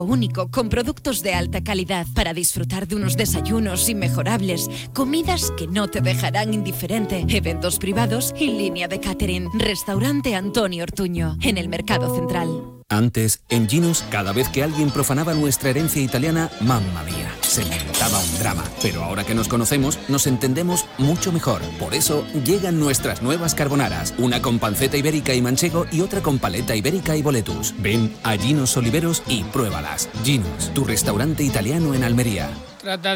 Único, con productos de alta calidad para disfrutar de unos desayunos inmejorables, comidas que no te dejarán indiferente, eventos privados y línea de catering. Restaurante Antonio Ortuño, en el Mercado Central. Antes, en Ginos, cada vez que alguien profanaba nuestra herencia italiana, mamma mía, se montaba un drama. Pero ahora que nos conocemos, nos entendemos mucho mejor. Por eso, llegan nuestras nuevas carbonaras. Una con panceta ibérica y manchego y otra con paleta ibérica y boletus. Ven a Ginos Oliveros y pruébalas. Ginos, tu restaurante italiano en Almería. Trata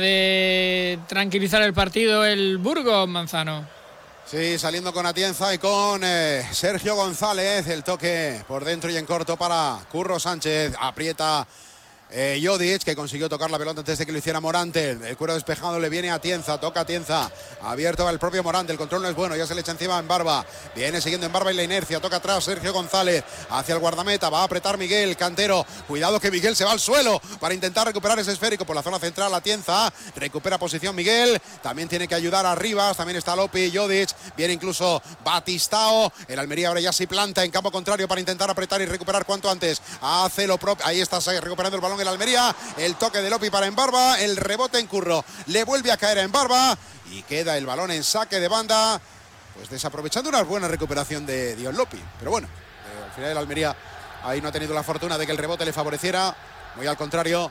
de tranquilizar el partido el Burgos, Manzano. Sí, saliendo con Atienza y con Sergio González. El toque por dentro y en corto para Curro Sánchez. Aprieta Jodic, que consiguió tocar la pelota antes de que lo hiciera Morante. El cuero despejado le viene a Atienza, toca Atienza. Abierto va el propio Morante, el control no es bueno, ya se le echa encima en Barba. Viene siguiendo en Barba y la inercia, toca atrás Sergio González. Hacia el guardameta, va a apretar Miguel Cantero. Cuidado que Miguel se va al suelo para intentar recuperar ese esférico por la zona central. Atienza, recupera posición Miguel. También tiene que ayudar a Rivas, también está Lopi, Jodic. Viene incluso Batistao. El Almería ahora ya se planta en campo contrario para intentar apretar y recuperar cuanto antes. Hace lo propio, ahí está recuperando el balón el Almería, el toque de Lopi para Embarba, el rebote en Curro, le vuelve a caer a Embarba y queda el balón en saque de banda, pues desaprovechando una buena recuperación de Dion Lopi, pero bueno, al final el Almería ahí no ha tenido la fortuna de que el rebote le favoreciera, muy al contrario,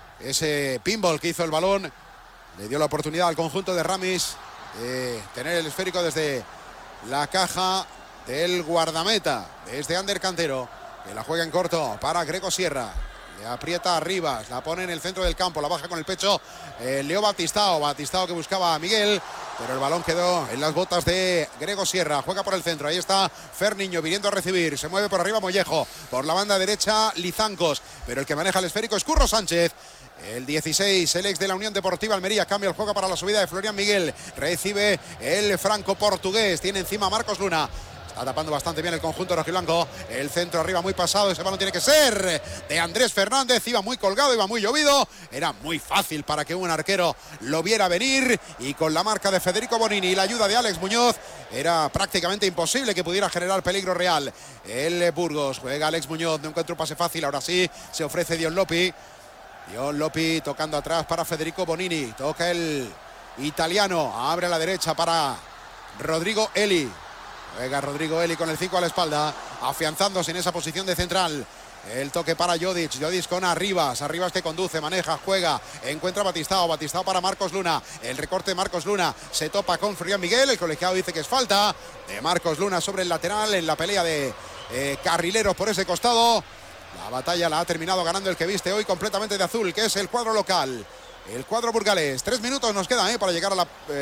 ese pinball que hizo el balón le dio la oportunidad al conjunto de Ramis de tener el esférico desde la caja del guardameta, desde Ander Cantero, que la juega en corto para Grego Sierra. Le aprieta a Rivas, la pone en el centro del campo, la baja con el pecho Leo Batistao que buscaba a Miguel, pero el balón quedó en las botas de Grego Sierra. Juega por el centro, ahí está Ferniño viniendo a recibir, se mueve por arriba Mollejo, por la banda derecha Lizancos, pero el que maneja el esférico es Curro Sánchez. El 16, el ex de la Unión Deportiva Almería, cambia el juego para la subida de Florian Miguel, recibe el franco portugués, tiene encima Marcos Luna. Está tapando bastante bien el conjunto rojiblanco. El centro arriba muy pasado. Ese balón tiene que ser de Andrés Fernández. Iba muy colgado, iba muy llovido. Era muy fácil para que un arquero lo viera venir. Y con la marca de Federico Bonini y la ayuda de Alex Muñoz, era prácticamente imposible que pudiera generar peligro real. El Burgos juega Alex Muñoz. No encuentra un pase fácil. Ahora sí se ofrece Dion Lopi. Dion Lopi tocando atrás para Federico Bonini. Toca el italiano. Abre a la derecha para Rodrigo Eli. Juega Rodrigo Eli con el 5 a la espalda, afianzándose en esa posición de central. El toque para Jodic, Jodic con Arribas que conduce, maneja, juega, encuentra a Batistao para Marcos Luna. El recorte de Marcos Luna, se topa con Florian Miguel, el colegiado dice que es falta de Marcos Luna sobre el lateral en la pelea de carrileros por ese costado. La batalla la ha terminado ganando el que viste hoy completamente de azul, que es el cuadro local, el cuadro burgalés. 3 minutos nos quedan para llegar a la,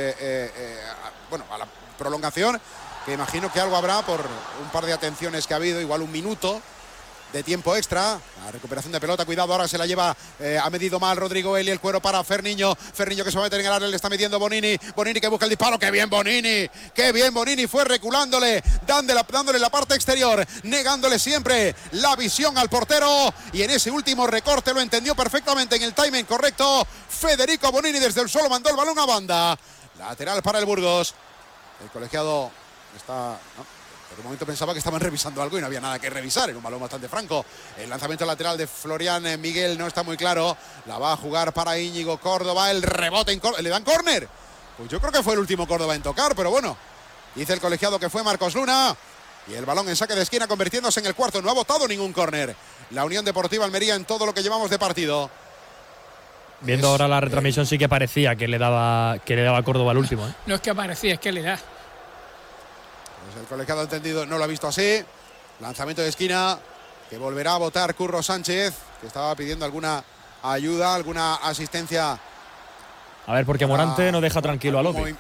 a la prolongación, que imagino que algo habrá por un par de atenciones que ha habido, igual un minuto de tiempo extra. La recuperación de pelota, cuidado, ahora se la lleva, ha medido mal Rodrigo Eli, el cuero para Ferniño que se va a meter en el área, le está midiendo Bonini que busca el disparo, qué bien Bonini, fue reculándole, dándole la parte exterior, negándole siempre la visión al portero, y en ese último recorte lo entendió perfectamente en el timing correcto Federico Bonini, desde el suelo mandó el balón a banda, lateral para el Burgos. El colegiado está... Por un momento pensaba que estaban revisando algo y no había nada que revisar, era un balón bastante franco. El lanzamiento lateral de Florian Miguel no está muy claro, la va a jugar para Íñigo Córdoba, el rebote en Córdoba, ¿le dan córner? Pues yo creo que fue el último Córdoba en tocar, pero bueno, dice el colegiado que fue Marcos Luna, y el balón en saque de esquina convirtiéndose en el cuarto. No ha votado ningún córner la Unión Deportiva Almería en todo lo que llevamos de partido. Viendo ahora la retransmisión sí que parecía que le daba Córdoba el último, ¿eh? No es que parecía, es que le da. Pues el colegiado ha entendido, no lo ha visto así. Lanzamiento de esquina que volverá a votar Curro Sánchez, que estaba pidiendo alguna ayuda, alguna asistencia. A ver, porque Morante no deja tranquilo a Lopi.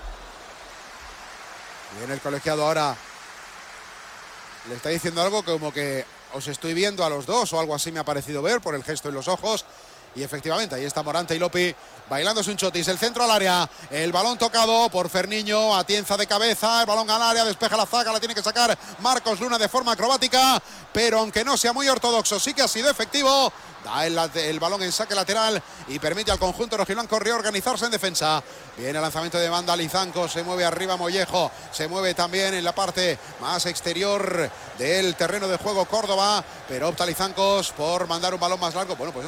Viene el colegiado ahora. Le está diciendo algo como que os estoy viendo a los dos o algo así me ha parecido ver por el gesto en los ojos. Y efectivamente, ahí está Morante y Lopi bailándose un chotis. El centro al área. El balón tocado por Ferniño. Atienza de cabeza. El balón al área. Despeja la zaga. La tiene que sacar Marcos Luna de forma acrobática. Pero aunque no sea muy ortodoxo, sí que ha sido efectivo. Da el balón en saque lateral y permite al conjunto rojiblanco reorganizarse en defensa. Viene el lanzamiento de banda Lizanco. Se mueve arriba Mollejo. Se mueve también en la parte más exterior del terreno de juego Córdoba. Pero opta Lizancos por mandar un balón más largo. Bueno, pues